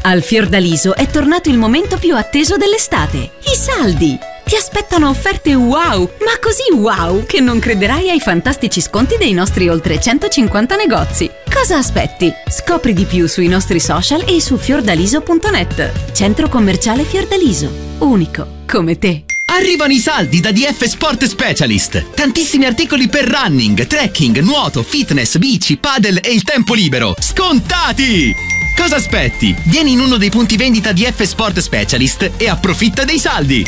Al Fiordaliso è tornato il momento più atteso dell'estate, i saldi! Ti aspettano offerte wow, ma così wow che non crederai ai fantastici sconti dei nostri oltre 150 negozi. Cosa aspetti? Scopri di più sui nostri social e su fiordaliso.net. Centro commerciale Fiordaliso, unico come te. Arrivano i saldi da DF Sport Specialist. Tantissimi articoli per running, trekking, nuoto, fitness, bici, padel e il tempo libero. Scontati! Cosa aspetti? Vieni in uno dei punti vendita DF Sport Specialist e approfitta dei saldi.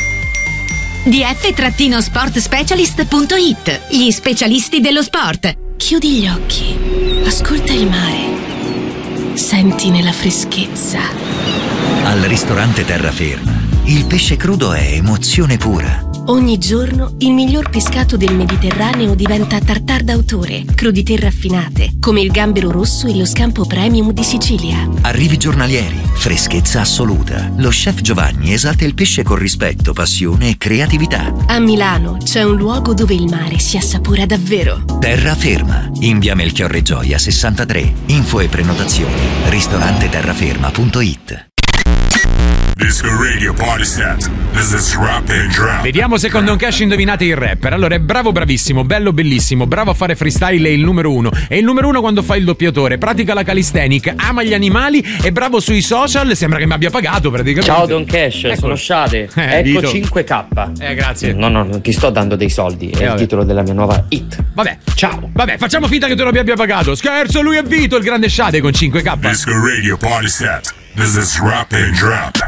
df-sportspecialist.it. Gli specialisti dello sport. Chiudi gli occhi, ascolta il mare, sentine la freschezza. Al ristorante Terraferma, il pesce crudo è emozione pura. Ogni giorno il miglior pescato del Mediterraneo diventa tartare d'autore, crudité raffinate, come il gambero rosso e lo scampo premium di Sicilia. Arrivi giornalieri, freschezza assoluta. Lo chef Giovanni esalta il pesce con rispetto, passione e creatività. A Milano c'è un luogo dove il mare si assapora davvero. Terraferma, in via Melchiorre Gioia 63. Info e prenotazioni ristoranteterraferma.it. Disco Radio Party Set. This is Rap and Drop. Vediamo se con Don Cash indovinate il rapper. Allora, è bravo, bravissimo, bello, bellissimo, bravo a fare freestyle, è il numero uno. È il numero uno quando fa il doppiatore, pratica la calisthenic, ama gli animali, è bravo sui social, sembra che mi abbia pagato praticamente. Ciao Don Cash, Ecco. sono Shade. Ecco Dito. 5K. Grazie. No, non ti sto dando dei soldi, è il vabbè. titolo della mia nuova hit. Vabbè, Ciao. vabbè, facciamo finta che tu non mi abbia pagato. Scherzo, lui è Vito, il grande Shade con 5K. Disco Radio Party Set. This is Rap and Drop.